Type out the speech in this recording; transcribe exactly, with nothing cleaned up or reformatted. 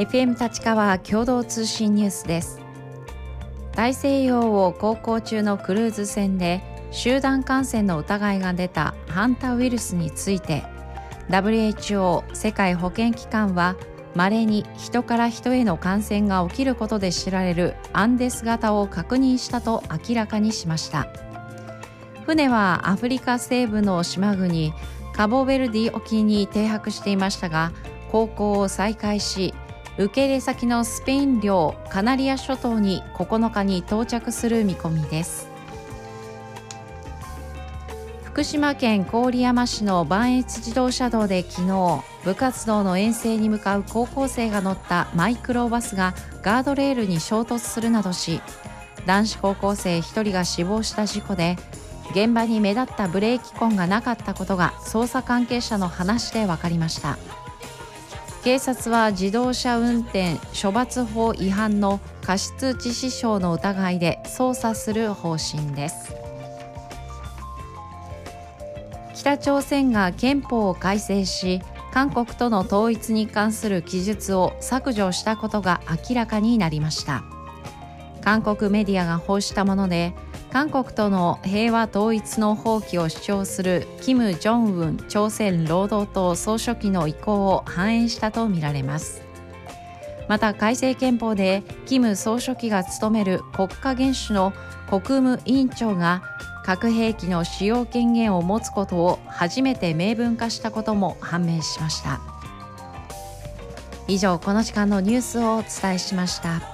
エフエム 立川共同通信ニュースです。大西洋を航行中のクルーズ船で集団感染の疑いが出たハンタウイルスについて ダブリューエイチオー 世界保健機関は稀に人から人への感染が起きることで知られるアンデス型を確認したと明らかにしました。船はアフリカ西部の島国カボベルディ沖に停泊していましたが、航行を再開し受け入れ先のスペイン領カナリア諸島にここのかに到着する見込みです。福島県郡山市の磐越自動車道で昨日、部活動の遠征に向かう高校生が乗ったマイクロバスがガードレールに衝突するなどし、男子高校生ひとりが死亡した事故で、現場に目立ったブレーキ痕がなかったことが捜査関係者の話で分かりました。警察は自動車運転処罰法違反の過失致死傷の疑いで捜査する方針です。北朝鮮が憲法を改正し、韓国との統一に関する記述を削除したことが明らかになりました。韓国メディアが報じたもので、韓国との平和統一の放棄を主張するキム・ジョンウン朝鮮労働党総書記の意向を反映したとみられます。また改正憲法でキム総書記が務める国家元首の国務委員長が核兵器の使用権限を持つことを初めて明文化したことも判明しました。以上、この時間のニュースをお伝えしました。